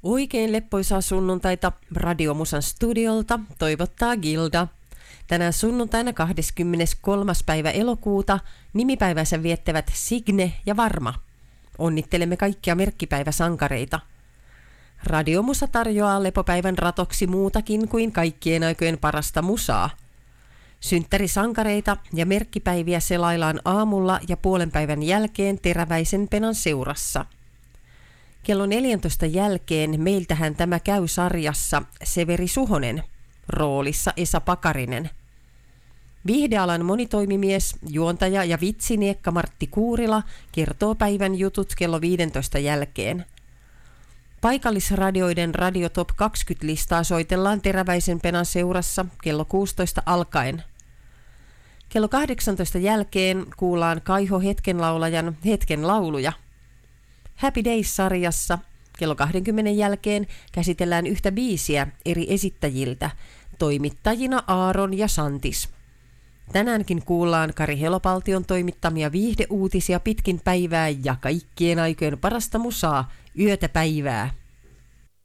Oikein leppoisaa sunnuntaita Radiomusan studiolta toivottaa Gilda. Tänään sunnuntaina 23. päivä elokuuta nimipäivänsä viettävät Signe ja Varma. Onnittelemme kaikkia merkkipäiväsankareita. Radiomusa tarjoaa lepopäivän ratoksi muutakin kuin kaikkien aikojen parasta musaa. Synttärisankareita ja merkkipäiviä selaillaan aamulla ja puolen päivän jälkeen Teräväisen Penan seurassa. Kello 14 jälkeen meiltähän tämä käy sarjassa Severi Suhonen, roolissa Esa Pakarinen. Viihdealan monitoimimies, juontaja ja vitsiniekka Martti Kuurila kertoo päivän jutut kello 15 jälkeen. Paikallisradioiden Radio Top 20-listaa soitellaan Teräväisen Penan seurassa kello 16 alkaen. Kello 18 jälkeen kuullaan Kaiho Hetkenlaulajan Hetken lauluja. Happy Days-sarjassa kello 20 jälkeen käsitellään yhtä biisiä eri esittäjiltä, toimittajina Aaron ja Santis. Tänäänkin kuullaan Kari Helopaltion toimittamia viihdeuutisia pitkin päivää ja kaikkien aikojen parasta musaa yötä päivää.